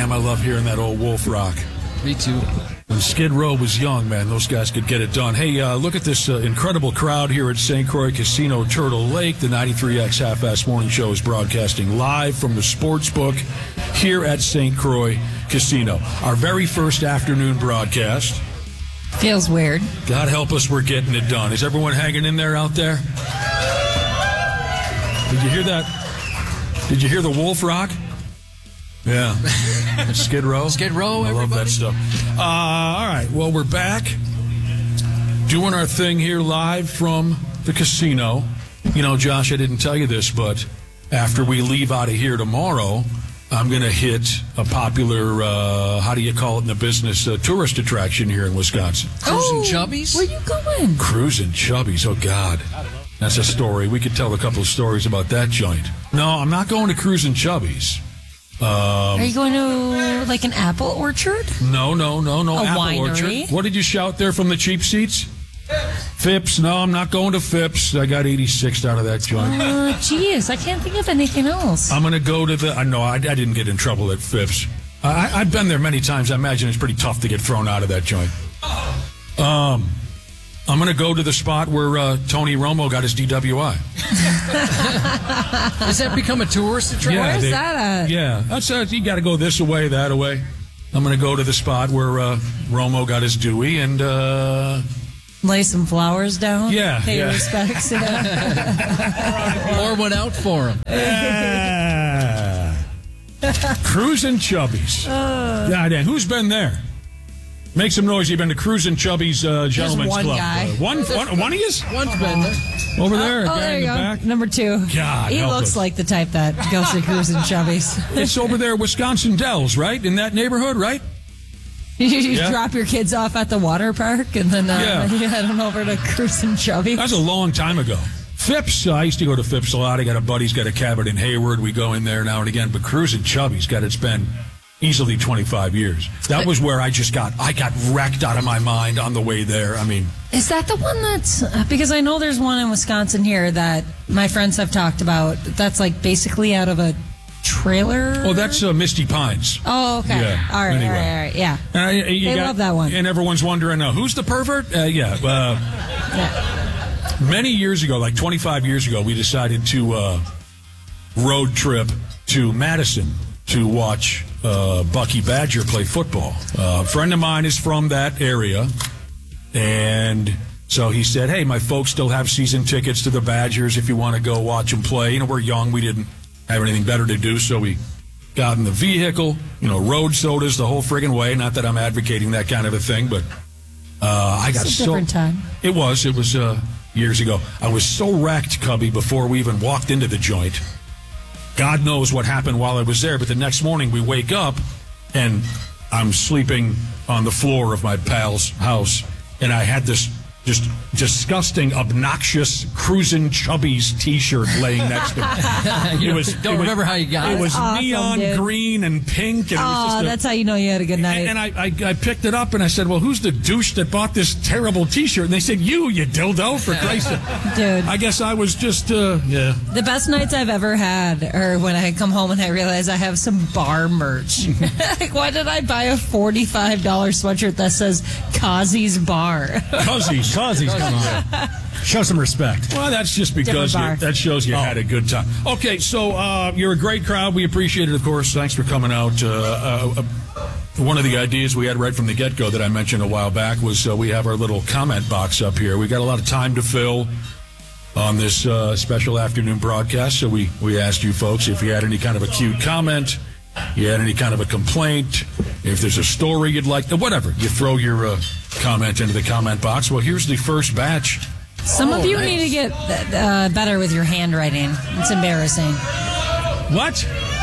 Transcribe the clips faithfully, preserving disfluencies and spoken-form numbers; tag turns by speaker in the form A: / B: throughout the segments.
A: Damn, I love hearing that old Wolf Rock.
B: Me too.
A: When Skid Row was young, man, those guys could get it done. Hey, uh, look at this uh, incredible crowd here at Saint Croix Casino, Turtle Lake. The ninety-three X Half-Ass Morning Show is broadcasting live from the sports book here at Saint Croix Casino. Our very first afternoon broadcast.
C: Feels weird.
A: God help us, we're getting it done. Is everyone hanging in there out there? Did you hear that? Did you hear the Wolf Rock? Yeah. Skid Row?
B: Skid Row,
A: I love that stuff. Uh, all right. Well, we're back doing our thing here live from the casino. You know, Josh, I didn't tell you this, but after we leave out of here tomorrow, I'm going to hit a popular, uh, how do you call it in the business, uh, tourist attraction here in Wisconsin.
B: Cruising
C: Oh,
B: Chubbies?
C: Where you going?
A: Cruising Chubbies. Oh, God. That's a story. We could tell a couple of stories about that joint. No, I'm not going to Cruising Chubbies. Um,
C: Are you going to, like, an apple orchard?
A: No, no, no, no.
C: A
A: Apple
C: winery?
A: Orchard. What did you shout there from the cheap seats? Phipps. No, I'm not going to Phipps. I got eighty-six out of that joint.
C: Uh, geez, I can't think of anything else.
A: I'm going to go to the... I know, I, I didn't get in trouble at Phipps. I, I've been there many times. I imagine it's pretty tough to get thrown out of that joint. Um, I'm going to go to the spot where uh, Tony Romo got his D W I.
B: Has that become a tourist attraction?
C: Where's
A: they-
C: that at?
A: Yeah, that's uh, you got to go this away, that away. I'm going to go to the spot where uh, Romo got his Dewey, and uh,
C: Lay some flowers down?
A: Yeah,
C: Pay
A: yeah.
C: respects? Yeah.
B: Pour one out for him.
A: uh, Cruising Chubbies.
C: Uh.
A: God damn, who's been there? Make some noise. You've been to Cruising Chubby's uh, Gentlemen's
C: one
A: Club.
C: guy.
A: Uh, one, one, one of yous?
B: One's been there.
A: Over there, a
C: Oh,
A: guy
C: there
A: in
C: you
A: the
C: go.
A: back.
C: Number two.
A: God,
C: He
A: help
C: looks
A: us.
C: like the type that goes to Cruising Chubbies.
A: It's over there, Wisconsin Dells, right? In that neighborhood, right?
C: You
A: Yeah.
C: drop your kids off at the water park and then uh,
A: Yeah.
C: you head on over to Cruising Chubbies.
A: That was a long time ago. Phipps, uh, I used to go to Phipps a lot. I got a buddy's got a cabin in Hayward. We go in there now and again. But Cruising Chubby's got it's been easily twenty-five years. That was where I just got I got wrecked out of my mind on the way there. I mean,
C: Is that the one that's... Uh, because I know there's one in Wisconsin here that my friends have talked about. That's like basically out of a trailer.
A: oh, that's uh, Misty Pines.
C: Oh, okay.
A: Yeah,
C: All right,
A: anyway.
C: all right, all right. Yeah.
A: And I, you
C: They
A: got-
C: love that one.
A: And everyone's wondering, uh, who's the pervert? Uh, yeah. Uh,
C: yeah.
A: Many years ago, like twenty-five years ago, we decided to uh, road trip to Madison to watch uh, Bucky Badger play football. Uh, a friend of mine is from that area, and so he said, hey, my folks still have season tickets to the Badgers if you want to go watch them play. You know, we're young. We didn't have anything better to do, so we got in the vehicle, you know, road sodas the whole friggin' way. Not that I'm advocating that kind of a thing, but uh, I got
C: It's a
A: so...
C: different time.
A: It was. It was uh, years ago. I was so wrecked, Cubby, before we even walked into the joint. God knows what happened while I was there, but the next morning we wake up, and I'm sleeping on the floor of my pal's house, and I had this just disgusting, obnoxious Cruisin' Chubby's T-shirt laying next to me.
B: You
A: It was,
B: don't
A: it was-
B: remember how you got
A: it.
B: it?
A: was
C: Awesome,
A: neon
C: dude.
A: green and pink, and it was
C: Oh,
A: just a,
C: that's how you know you had a good night.
A: and I, I, I picked it up and I said, well, who's the douche that bought this terrible T-shirt? And they said, you, you dildo, for Christ's sake.
C: Dude.
A: I guess I was just, uh, yeah.
C: The best nights I've ever had are when I come home and I realize I have some bar merch. Like, why did I buy a forty-five dollars sweatshirt that says Kazi's Bar?
A: Cuzzies.
D: Cuzzies, come on. Show some respect.
A: Well, that's just because you,
C: Different bar.
A: that shows you had a good time. Okay, so uh, you're a great crowd. We appreciate it, of course. Thanks for coming out. Uh, uh, uh, one of the ideas we had right from the get-go that I mentioned a while back was uh, we have our little comment box up here. We got a lot of time to fill on this uh, special afternoon broadcast, so we, we asked you folks if you had any kind of a cute comment, you had any kind of a complaint, if there's a story you'd like, whatever, you throw your uh, comment into the comment box. Well, here's the first batch.
C: Some
B: Oh,
C: of you
B: nice.
C: need to get uh, better with your handwriting. It's embarrassing.
A: What?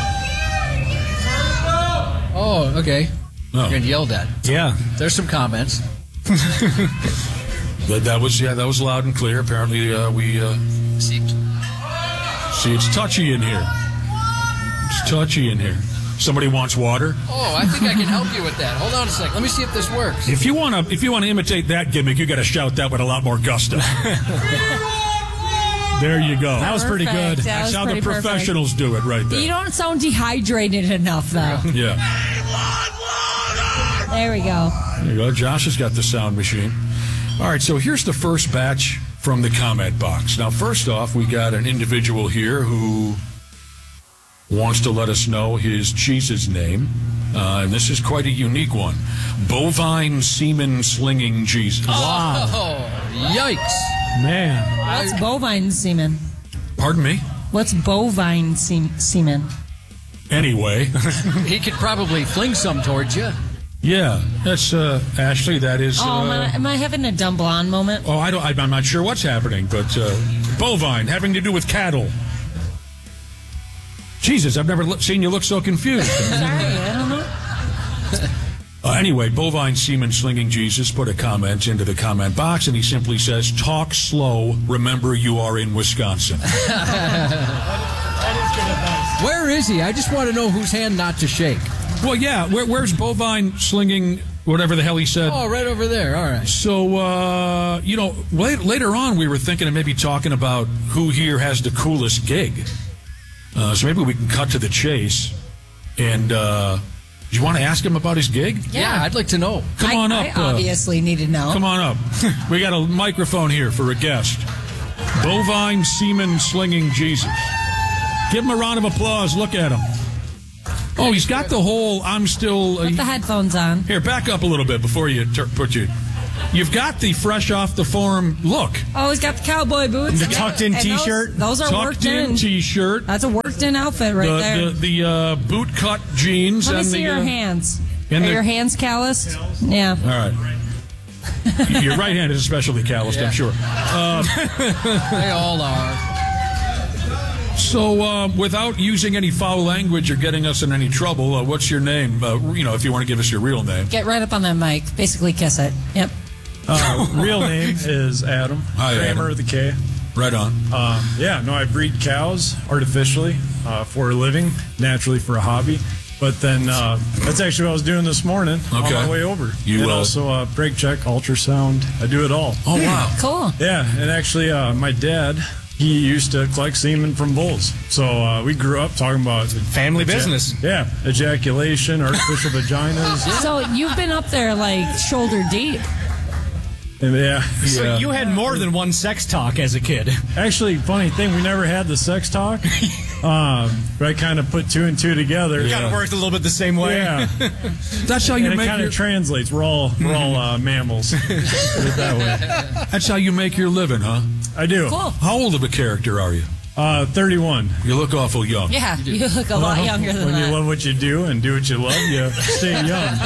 B: Oh, okay.
A: Oh.
B: You're getting yelled at.
D: Yeah.
B: There's some comments.
A: That, that was yeah, that was loud and clear. Apparently, uh, we uh,
B: See,
A: see it's touchy in here. It's touchy in here. Somebody wants water.
B: oh, I think I can help you with that. Hold on a sec. Let me see if this works.
A: If you want to, if you want to imitate that gimmick, you got to shout that with a lot more gusto. There you go.
D: That was pretty
C: Perfect.
D: good.
C: That
A: That's
C: was
A: how the
C: pretty perfect.
A: professionals do it, right there.
C: You don't sound dehydrated enough, though.
A: Yeah.
C: There we go.
A: There you go. Josh has got the sound machine. All right, so here's the first batch from the comment box. Now, first off, we got an individual here who wants to let us know his cheese's name. Uh, and this is quite a unique one. Bovine Semen Slinging Jesus.
B: Oh, yikes.
D: Man.
C: What's bovine semen?
A: Pardon me?
C: What's bovine se- semen?
A: Anyway.
B: He could probably fling some towards you.
A: Yeah, that's, uh, Ashley, that is...
C: Oh,
A: uh,
C: am, I, am I having a dumb blonde moment?
A: Oh, I don't, I'm not sure what's happening, but uh, bovine, having to do with cattle. Jesus, I've never lo- seen you look so confused.
C: Sorry, I don't know.
A: Uh, anyway, Bovine Semen Slinging Jesus put a comment into the comment box, and he simply says, talk slow, remember you are in Wisconsin.
B: Where is he? I just want to know whose hand not to shake.
A: Well, yeah, where, where's Bovine Slinging, whatever the hell he said?
B: Oh, right over there. All right.
A: So, uh, you know, late, later on we were thinking of maybe talking about who here has the coolest gig. Uh, so maybe we can cut to the chase. And uh, do you want to ask him about his gig?
B: Yeah, I'd like to know.
A: Come
C: I,
A: on
C: I
A: up. uh,
C: obviously need to know.
A: come on up. We got a microphone here for a guest. Bovine Semen Slinging Jesus. Give him a round of applause. Look at him. Oh, he's got the whole, I'm still... Uh,
C: Put the headphones on.
A: here, back up a little bit before you tur put you... You've got the fresh off the form look.
C: Oh, he's got the cowboy boots.
D: The tucked-in
C: And those-
D: t-shirt.
C: Those, are
A: Tucked
C: worked
A: in
C: in.
A: t-shirt.
C: That's a worked in outfit right
A: the,
C: there.
A: The, the uh, boot cut jeans.
C: Let me
A: and
C: see
A: the,
C: your
A: uh,
C: hands.
A: and
C: Are
A: the-
C: your hands calloused? Yeah.
A: All right. Your right hand is especially calloused,
B: Yeah.
A: I'm sure.
B: They all are.
A: So, uh, without using any foul language or getting us in any trouble, uh, what's your name? Uh, you know, if you want to give us your real name.
C: Get right up on that mic. Basically kiss it. Yep.
E: Uh, real name is Adam
A: Hi,
E: Kramer
A: Adam.
E: with a K.
A: Right on.
E: Um, yeah, no, I breed cows artificially uh, for a living, naturally for a hobby. But then uh, that's actually what I was doing this morning
A: Okay.
E: on my way over.
A: You,
E: and
A: uh,
E: also uh, brake check, ultrasound. I do it all.
A: Oh, wow.
C: Cool.
E: Yeah, and actually, uh, my dad, he used to collect semen from bulls. So uh, we grew up talking about
D: Family business.
E: Yeah, ejaculation, artificial vaginas.
C: So you've been up there like shoulder deep.
E: And yeah,
D: So
E: yeah.
D: you had more than one sex talk as a kid.
E: Actually, funny thing, we never had the sex talk. um, but I kind of put two and two together.
D: Kind of worked a little bit the same way.
E: Yeah,
A: That's how you
E: and it
A: make
E: kind
A: your,
E: of translates. We're all we're all uh, mammals. Put it that way.
A: that's how you make your living, huh?
E: I do.
C: Cool.
A: How old of a character are you?
E: Uh, thirty-one.
A: You look awful young.
C: Yeah, you look a lot younger than
E: When
C: that.
E: you love what you do and do what you love, you stay young.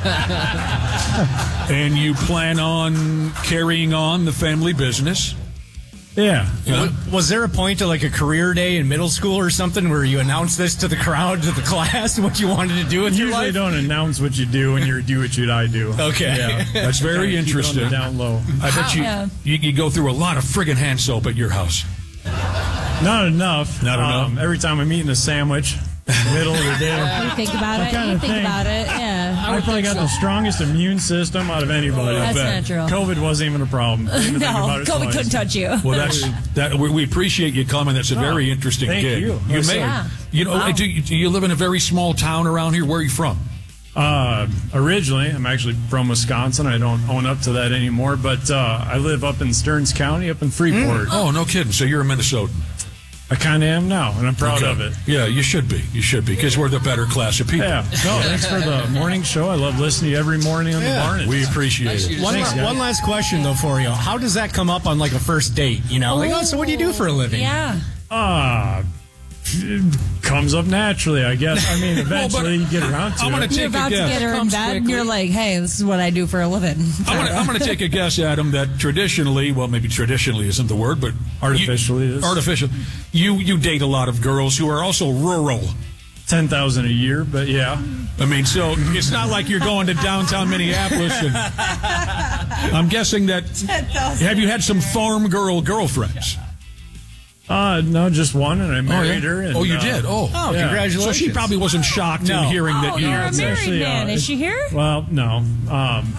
A: And you plan on carrying on the family business?
E: Yeah.
A: Yeah.
D: Was there a point to like a career day in middle school or something where you announced this to the crowd, to the class, what you wanted to do with
E: You
D: your
E: usually
D: life?
E: don't announce what you do when you do what you I do.
D: Okay.
E: Yeah.
A: That's very
E: Keep it on the
A: interesting.
E: down low.
A: I bet you,
C: Yeah.
A: you you go through a lot of friggin' hand soap at your house.
E: Not enough.
A: Not enough?
E: Um, every time I'm eating a sandwich, middle of the day.
C: You think about it.
E: kind
C: You
E: of
C: think
E: thing.
C: about it. Yeah.
E: I probably got the strongest immune system out of anybody. I
C: That's
E: bet.
C: natural.
E: COVID wasn't even a problem. Didn't even think
C: No,
E: about it
C: COVID
E: twice.
C: couldn't touch you.
A: Well, that's that. We, we appreciate you coming. That's a very interesting
E: thank
A: gig.
E: you.
A: You
E: Yes,
A: may,
C: sir.
A: you know,
C: Wow.
A: do, you, do you live in a very small town around here? Where are you from?
E: Uh, originally, I'm actually from Wisconsin. I don't own up to that anymore, but uh, I live up in Stearns County, up in Freeport.
A: Oh, no kidding. So you're a Minnesotan.
E: I kind of am now, and I'm proud
A: Okay.
E: of it.
A: Yeah, you should be. You should be, because we're the better class of people.
E: Yeah. No, thanks for the morning show. I love listening to you every morning on the barn.
A: We appreciate
B: Nice
A: it.
B: you to
D: One,
B: say
D: la-
B: that.
D: one last question though for you. How does that come up on like a first date? You know, like, oh, so what do you do for a living?
C: Yeah.
E: Ah, it comes up naturally, I guess. I mean, eventually you get around to
A: I'm gonna
E: it.
A: take
C: You're about
A: a
C: to
A: guess.
C: get her in
B: Comes
C: bed, and
B: quickly.
C: you're like, "Hey, this is what I do for a living."
A: I'm gonna, I'm gonna take a guess, Adam, that traditionally, well, maybe traditionally isn't the word, but
E: Artificially
A: you,
E: is.
A: artificial. You you date a lot of girls who are also rural.
E: ten thousand a year, but yeah.
A: I mean, so it's not like you're going to downtown Minneapolis. And I'm guessing that. Have you had some farm girl girlfriends?
E: Uh, no, just one, and I married her. And,
A: oh, you
E: uh,
A: did. Oh,
D: Oh,
E: Yeah.
D: congratulations.
A: So she probably wasn't shocked
D: No.
A: in hearing
C: Oh,
A: that you.
C: you're a
E: it's
C: married
E: actually, uh,
C: man. Is
E: it-
C: she here?
E: Well, no. Um,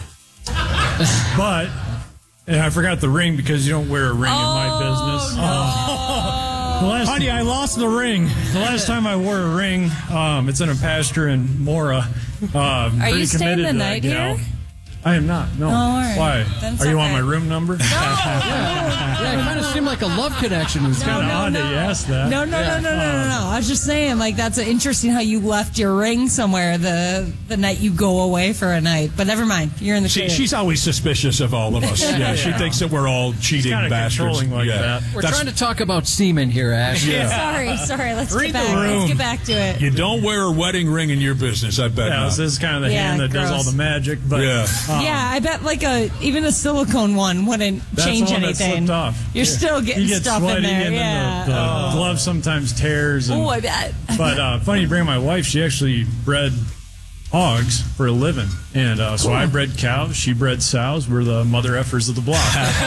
E: but and I forgot the ring because you don't wear a ring in my business. The last,
D: Honey, I lost the ring.
E: the last time I wore a ring, um, it's in a pasture in Mora. Uh,
C: Are
E: pretty
C: you staying
E: committed
C: the
E: to that
C: night
E: gal.
C: here?
E: I am not. No.
C: Oh, all right.
E: Why?
C: Then it's
E: Are you on
C: okay.
E: my room number?
B: Yeah, it kind of seemed like a love connection. Was
E: Kind of odd that you asked that.
C: No, no, no, no, no, no, no. I was just saying, like, that's interesting how you left your ring somewhere the the night you go away for a night. But never mind. You're in the
A: See,
C: clear.
A: she's always suspicious of all of us. Yeah, she thinks that we're all cheating
E: kinda
A: bastards.
E: controlling like
A: yeah.
E: that.
B: We're
A: That's-
B: trying to talk about semen here, Ash.
A: Yeah.
C: Sorry, sorry. Let's
D: Read
C: get
D: the
C: back. Let's
D: room.
C: get back to it.
A: You don't wear a wedding ring in your business, I bet
E: Yeah,
A: not.
E: this is kind of the
C: Yeah,
E: hand that does
C: gross.
E: all the magic. But
A: Yeah.
E: um,
C: Yeah, I bet like a even a silicone one wouldn't
E: That's
C: change
E: the one that
C: anything.
E: slipped off.
C: You're
E: Yeah.
C: still getting
E: you get
C: stuff
E: sweaty
C: in there.
E: and
C: Yeah.
E: then the, the
C: Oh.
E: glove sometimes tears. And,
C: Oh, I bet.
E: But uh, funny you bring my wife. She actually bred hogs for a living, and uh, so I bred cows. She bred sows. We're the mother effers of the block.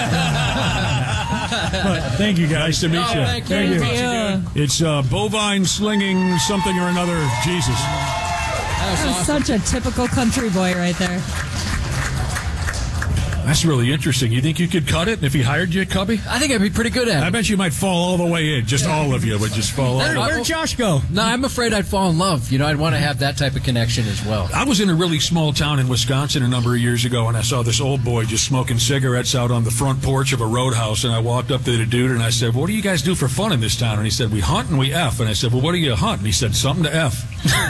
E: But thank you
A: Nice
E: guys.
A: to meet you.
B: Oh, thank you.
E: Thank you.
C: Yeah.
A: It's uh, bovine slinging something or another. Jesus.
B: That was awesome.
C: Such a typical country boy right there.
A: That's really interesting. You think you could cut it if he hired you, Cubby?
B: I think I'd be pretty good at
A: I
B: it.
A: bet you might fall all the way in. Just all of you would just fall
D: Where,
A: all
D: where'd Josh go?
B: No, I'm afraid I'd fall in love. You know, I'd want to have that type of connection as well.
A: I was in a really small town in Wisconsin a number of years ago, and I saw this old boy just smoking cigarettes out on the front porch of a roadhouse. And I walked up to the dude and I said, "What do you guys do for fun in this town?" And he said, "We hunt and we F." And I said, "Well, what do you hunt?" And he said, "Something to F."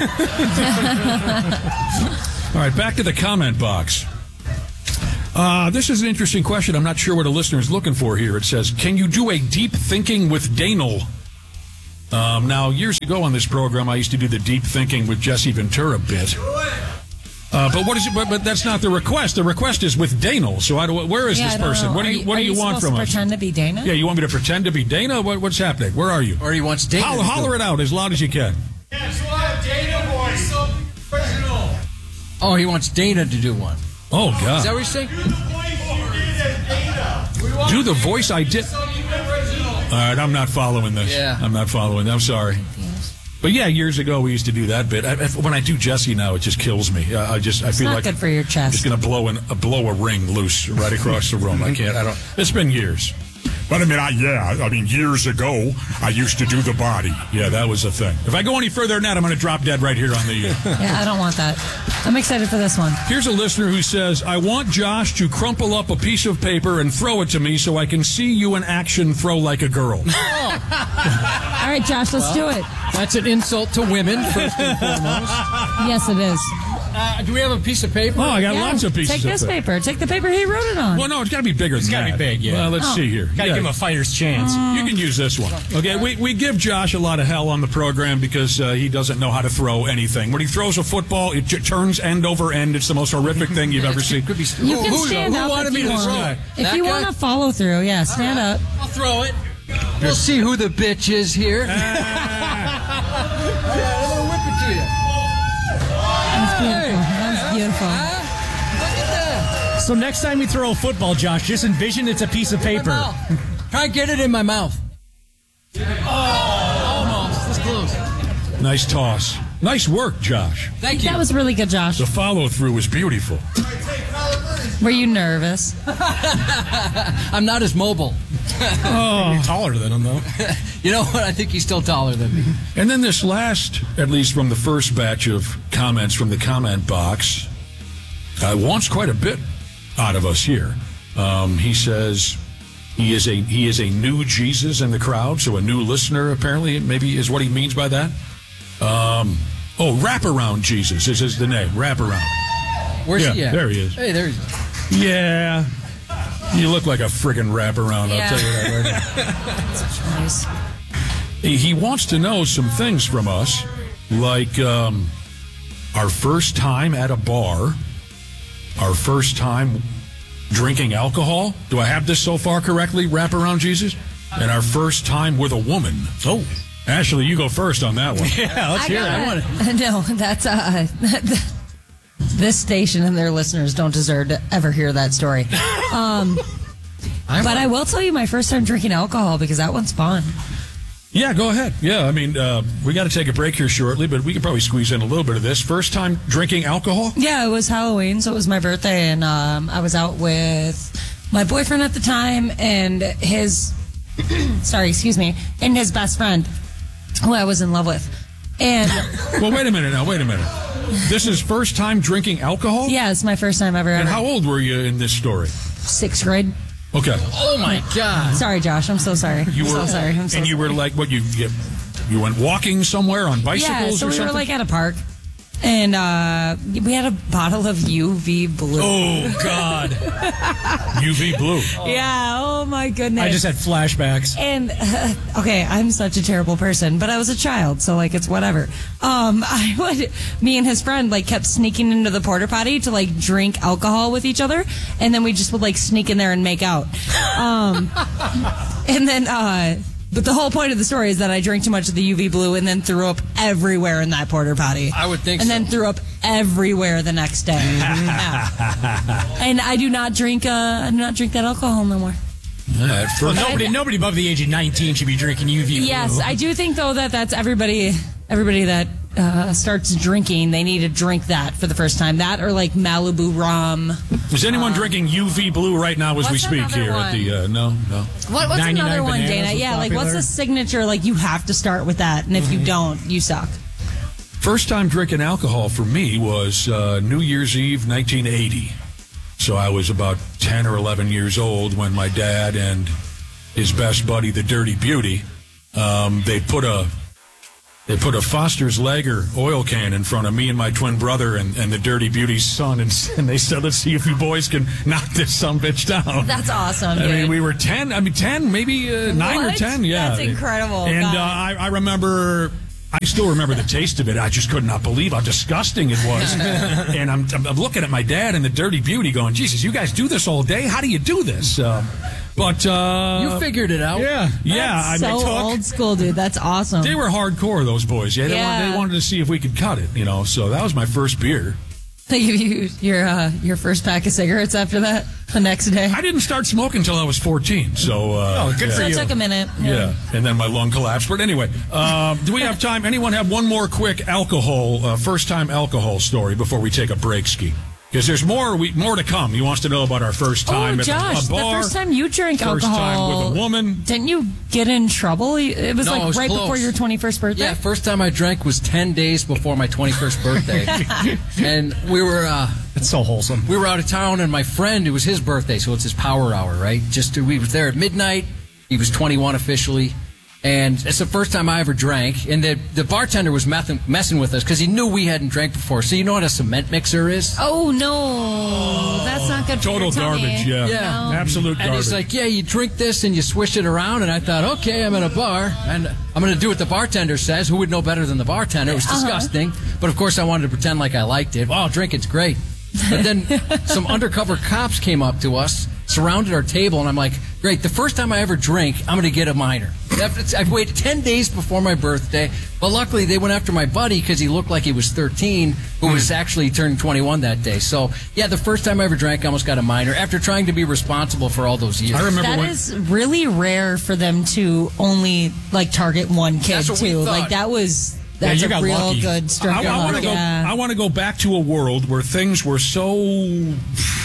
A: All right, back to the comment box. Uh, this is an interesting question. I'm not sure what a listener is looking for here. It says, "Can you do a deep thinking with Daniel?" Um, now, years ago on this program, I used to do the deep thinking with Jesse Ventura bit. Uh, but what is it? But, but that's not the request. The request is with Daniel. So I don't, where is
C: Yeah,
A: this
C: I don't
A: person?
C: know.
A: What do
C: Are
A: you What
C: are
A: do you, want
C: supposed
A: from
C: to
A: us?
C: Pretend to be Dana?
A: Yeah, you want me to pretend to be Dana? What, what's happening? Where are you?
B: Or he wants Dana.
A: Holler,
B: to do
A: holler it out as loud as you can.
F: Yeah, so I have Dana voice, something original.
B: Oh, he wants Dana to do one.
A: Oh
B: Is that
A: God!
B: what you're saying?
F: Do the voice you did as Dana. We want
A: Do the voice I did.
F: something original.
A: All right, I'm not following this.
B: Yeah.
A: I'm not following. I'm sorry. But yeah, years ago we used to do that bit. I, I- when I do Jesse now, it just kills me. I, I just I
C: It's
A: feel
C: not
A: like
C: good for your
A: I'm just
C: chest.
A: going to blow an, uh, blow a ring loose right across the room. I can't. I don't. It's been years. But I mean, I, yeah, I mean, years ago, I used to do the body. Yeah, that was a thing. If I go any further than that, I'm going to drop dead right here on the. Uh,
C: Yeah, I don't want that. I'm excited for this one.
A: Here's a listener who says, "I want Josh to crumple up a piece of paper and throw it to me so I can see you in action throw like a girl."
C: All right, Josh, let's do it.
B: That's an insult to women, first and foremost.
C: Yes, it is.
B: Uh, do we have a piece of paper?
A: Oh, I got
C: Yeah,
A: lots of pieces
C: Take
A: of
C: this
A: paper.
C: paper. Take the paper he wrote it on.
A: Well, no, it's got to be bigger than
D: gotta
A: that.
D: be big, yeah.
A: Well, let's
C: Oh.
A: see here.
D: Gotta
A: Yeah.
D: give him a fighter's chance.
A: You can use this one. Okay, we, we give Josh a lot of hell on the program because uh, he doesn't know how to throw anything. When he throws a football, it j- turns end over end. It's the most horrific thing you've ever seen.
B: Could be.
C: You
B: who,
C: can
B: who,
C: stand
B: who
C: up
B: wanted
C: if
B: me
C: you
B: to
C: want.
B: throw it?
C: If
B: That
C: you
B: guy?
C: want to follow through, yeah, stand up.
B: I'll throw it. We'll see who the bitch is here. I'm gonna whip it to you.
C: That's beautiful. That's beautiful.
B: Huh? Look at that.
D: So next time you throw a football, Josh, just envision it's a piece of
B: My
D: paper.
B: mouth. Try and get it in my mouth. Oh, almost. This close.
A: Nice toss. Nice work, Josh.
B: Thank you.
C: That was really good, Josh.
A: The follow through was beautiful.
C: Were you nervous?
B: I'm not as mobile.
D: You're taller than him, though.
B: You know what? I think he's still taller than me.
A: And then this last, at least from the first batch of comments from the comment box, uh, wants quite a bit out of us here. Um, he says he is a he is a new Jesus in the crowd, so a new listener apparently maybe is what he means by that. Um, oh, wraparound Jesus is, is the name. Wraparound.
B: Where's
A: Yeah,
B: he at?
A: there he is.
B: Hey, there he is.
A: Yeah. You look like a friggin' wraparound, I'll
C: Yeah.
A: tell you that right now.
C: Nice.
A: He he wants to know some things from us, like um, our first time at a bar, our first time drinking alcohol. Do I have this so far correctly, Wraparound Jesus? And our first time with a woman. Oh. Ashley, you go first on that one.
D: Yeah, let's hear it. I want
C: to. No, that's uh, this station and their listeners don't deserve to ever hear that story. Um, but I will tell you my first time drinking alcohol because that one's fun.
A: Yeah, go ahead. Yeah, I mean, uh, we got to take a break here shortly, but we can probably squeeze in a little bit of this. First time drinking alcohol?
C: Yeah, it was Halloween, so it was my birthday, and um, I was out with my boyfriend at the time and his sorry, excuse me, and his best friend, who I was in love with. And
A: Well, wait a minute now. Wait a minute. This is first time drinking alcohol?
C: yeah, it's my first time ever.
A: And
C: ever.
A: how old were you in this story?
C: Sixth grade.
A: Okay.
B: Oh my God.
C: Sorry, Josh. I'm so sorry.
A: You
C: I'm
A: were,
C: so sorry. I'm so
A: and you
C: sorry.
A: were like, what, you, you you went walking somewhere on bicycles
C: Yeah, so
A: or
C: we
A: something?
C: were like at a park, and uh, we had a bottle of U V blue.
A: Oh, God. U V blue.
C: Yeah, oh my goodness.
D: I just had flashbacks.
C: And uh, okay, I'm such a terrible person, but I was a child, so like it's whatever. Um, I would, me and his friend like kept sneaking into the porta potty to like drink alcohol with each other, and then we just would like sneak in there and make out. Um, and then, uh, but the whole point of the story is that I drank too much of the U V blue and then threw up everywhere in that porta potty.
B: I would think
C: and
B: so.
C: then threw up everywhere the next day. Yeah. And I do not drink. Uh, I do not drink that alcohol no more.
A: Yeah, at
D: Well,
A: first,
D: nobody, nobody above the age of nineteen should be drinking U V.
C: Yes, I do think though that that's everybody. Everybody that uh, starts drinking, they need to drink that for the first time. That or like Malibu rum.
A: is anyone drinking U V blue right now as we
C: What's
A: speak
C: another
A: here at
C: one?
A: the, uh, no, no.
C: What, what's
D: ninety-nine
C: another one,
D: Bananas
C: Dana?
D: was
C: Yeah, like what's
D: popular.
C: the signature? Like you have to start with that, and if you don't, you suck.
A: First time drinking alcohol for me was uh, New Year's Eve, nineteen eighty. So I was about ten or eleven years old when my dad and his best buddy, the Dirty Beauty, um, they put a they put a Foster's Lager oil can in front of me and my twin brother and, and the Dirty Beauty's son, and, and they said, "Let's see if you boys can knock this sumbitch down."
C: That's awesome.
A: I
C: dude.
A: mean, we were ten. I mean, ten, maybe uh, nine or
C: What?
A: ten. Yeah,
C: That's incredible.
A: And
C: God.
A: uh, I, I remember. I still remember the taste of it. I just could not believe how disgusting it was. And I'm, I'm, I'm looking at my dad and the Dirty Beauty going, Jesus, you guys do this all day? How do you do this? Uh, but, uh...
B: You figured it out.
A: Yeah, yeah. I,
C: so
A: I took,
C: old school, dude. That's awesome.
A: they were hardcore, those boys. Yeah, they,
C: Yeah.
A: Wanted, they wanted to see if we could cut it, you know. So that was my first beer.
C: They give you your uh, your first pack of cigarettes after that the next day.
A: I didn't start smoking until I was fourteen. So, uh...
D: Oh, good
A: yeah.
D: for
C: So it
D: you.
C: took a minute.
A: Yeah, and then my lung collapsed. But anyway, um, do we have time? Anyone have one more quick alcohol, uh, first-time alcohol story before we take a break, Ski? Because there's more we, more to come. He wants to know about our first time
C: Oh,
A: at
C: Josh,
A: a bar.
C: the first time you drank
A: first
C: alcohol,
A: time with a woman.
C: didn't you get in trouble? It was
B: No,
C: like
B: it was
C: right
B: close.
C: before your twenty-first birthday.
B: Yeah, first time I drank was ten days before my twenty-first birthday. And we were uh,
D: It's so wholesome.
B: we were out of town, and my friend, it was his birthday, so it's his power hour, right? Just we were there at midnight. He was twenty-one officially. And it's the first time I ever drank. And the, the bartender was messing, messing with us because he knew we hadn't drank before. So you know what a cement mixer is?
C: Oh no, that's not good.
A: Total
C: for your tummy.
A: garbage. Yeah,
B: Yeah.
A: absolute
B: And
A: garbage.
B: he's like, yeah, you drink this and you swish it around. And I thought, okay, I'm at a bar and I'm going to do what the bartender says. Who would know better than the bartender? It was disgusting. But of course, I wanted to pretend like I liked it. Wow, drinking's great. But then some undercover cops came up to us, surrounded our table, and I'm like, great, the first time I ever drink, I'm going to get a minor. I've waited ten days before my birthday, but luckily they went after my buddy because he looked like he was thirteen, who was actually turning twenty-one that day. So, yeah, the first time I ever drank, I almost got a minor after trying to be responsible for all those years.
A: I remember
C: That
A: when.
C: is really rare for them to only like target one kid
B: That's what we
C: too.
B: thought.
C: Like that was that's
D: you
C: a
D: got
C: real
D: lucky.
C: good stroke
A: I,
C: of
A: I want to
C: luck,
A: go.
C: yeah.
A: I want to go back to a world where things were so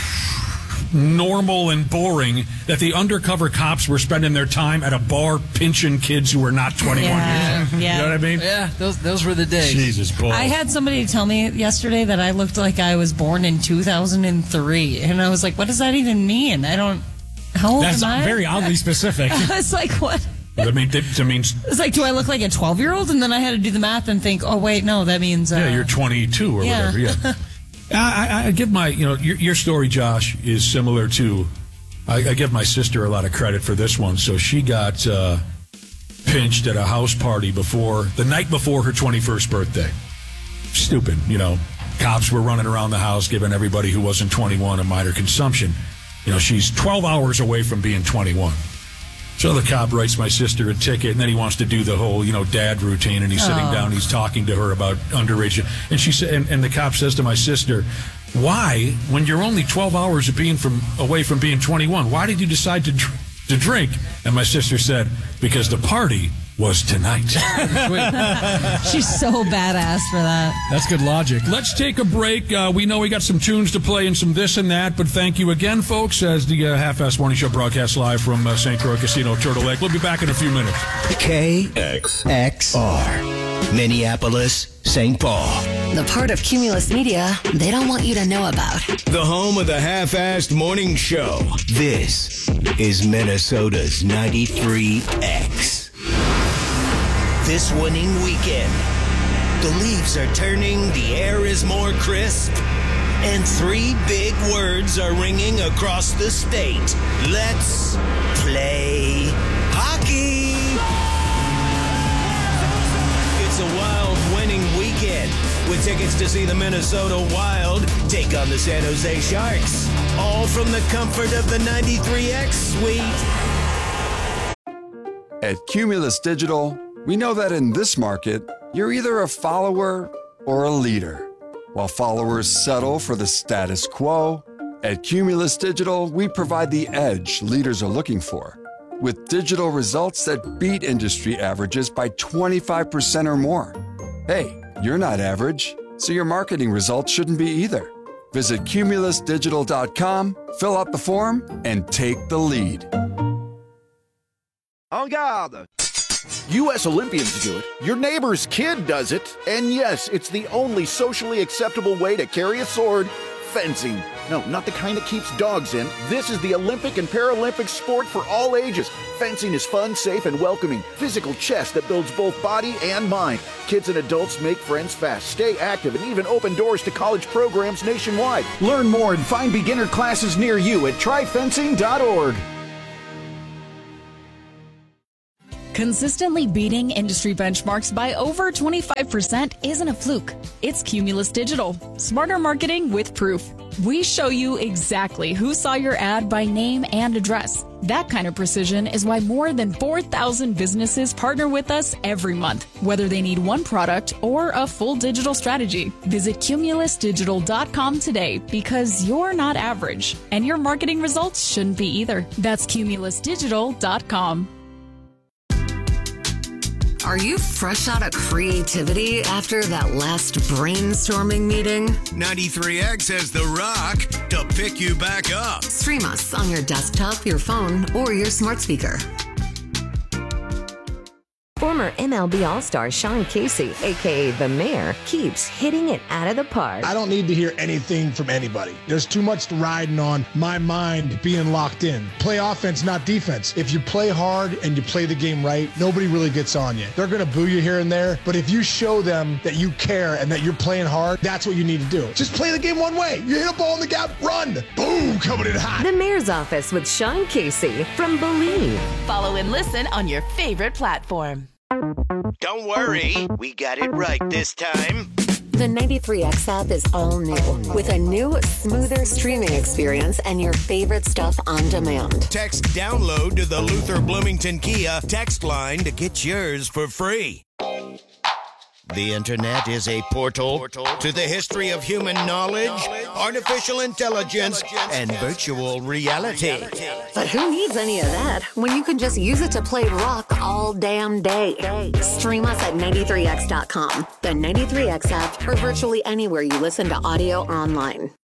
A: normal and boring that the undercover cops were spending their time at a bar pinching kids who were not twenty-one
C: Yeah,
A: years old.
C: yeah.
A: You know what I mean?
B: Yeah, those those were the days.
A: Jesus, balls.
C: I had somebody tell me yesterday that I looked like I was born in two thousand three, and I was like, "What does that even mean?" I don't. How old
D: That's
C: am I?
D: very oddly specific.
C: I was like, "What?"
A: I mean, that that means
C: It's like, do I look like a twelve-year-old? And then I had to do the math and think, oh wait, no, that means uh,
A: yeah, you're twenty-two or
C: yeah.
A: whatever. Yeah. I, I, I give my, you know, your, your story, Josh, is similar to. I, I give my sister a lot of credit for this one. So she got uh, pinched at a house party before the night before her twenty-first birthday. Stupid, you know. Cops were running around the house giving everybody who wasn't twenty-one a minor consumption. You know, she's twelve hours away from being twenty-one. So the cop writes my sister a ticket, and then he wants to do the whole, you know, dad routine, and he's sitting
C: Oh.
A: down, he's talking to her about underage, and she said, and, and the cop says to my sister, "Why, when you're only twelve hours of being from away from being twenty-one, why did you decide to dr- to drink?" And my sister said, "Because the party was tonight.
C: She's so badass for that.
D: That's good logic.
A: Let's take a break. Uh, we know we got some tunes to play and some this and that, but thank you again, folks, as the uh, Half-Ass Morning Show broadcasts live from uh, Saint Croix Casino, Turtle Lake. We'll be back in a few minutes.
G: K X X R, Minneapolis, Saint Paul.
H: The part of Cumulus Media they don't want you to know about.
G: The home of the Half-Assed Morning Show. This is Minnesota's ninety-three X. This winning weekend, the leaves are turning, the air is more crisp, and three big words are ringing across the state. Let's play hockey! It's a Wild winning weekend with tickets to see the Minnesota Wild take on the San Jose Sharks. All from the comfort of the ninety-three X suite.
I: At Cumulus Digital, we know that in this market, you're either a follower or a leader. While followers settle for the status quo, at Cumulus Digital, we provide the edge leaders are looking for, with digital results that beat industry averages by twenty-five percent or more. Hey, you're not average, so your marketing results shouldn't be either. Visit Cumulus Digital dot com, fill out the form, and take the lead.
J: En garde! U S Olympians do it, your neighbor's kid does it, and yes, it's the only socially acceptable way to carry a sword, fencing. No, not the kind that keeps dogs in. This is the Olympic and Paralympic sport for all ages. Fencing is fun, safe, and welcoming. Physical chess that builds both body and mind. Kids and adults make friends fast, stay active, and even open doors to college programs nationwide. Learn more and find beginner classes near you at try fencing dot org.
K: Consistently beating industry benchmarks by over twenty-five percent isn't a fluke. It's Cumulus Digital. Smarter marketing with proof. We show you exactly who saw your ad by name and address. That kind of precision is why more than four thousand businesses partner with us every month, whether they need one product or a full digital strategy. Visit Cumulus Digital dot com today because you're not average, and your marketing results shouldn't be either. That's Cumulus Digital dot com.
H: Are you fresh out of creativity after that last brainstorming meeting?
G: ninety-three X has The Rock to pick you back up.
H: Stream us on your desktop, your phone, or your smart speaker.
L: Former M L B All-Star Sean Casey, a k a. The Mayor, keeps hitting it out of the park.
M: I don't need to hear anything from anybody. There's too much riding on my mind being locked in. Play offense, not defense. If you play hard and you play the game right, nobody really gets on you. They're going to boo you here and there, but if you show them that you care and that you're playing hard, that's what you need to do. Just play the game one way. You hit a ball in the gap, run. Boom, coming in hot.
L: The Mayor's Office with Sean Casey from Believe.
N: Follow and listen on your favorite platform.
G: Don't worry, we got it right this time.
L: The ninety-three X app is all new, with a new, smoother streaming experience and your favorite stuff on demand.
G: Text download to the Luther Bloomington Kia text line to get yours for free. The internet is a portal to the history of human knowledge, artificial intelligence, and virtual reality.
L: But who needs any of that when you can just use it to play rock all damn day? Stream us at ninety-three X dot com, the ninety-three X app, or virtually anywhere you listen to audio online.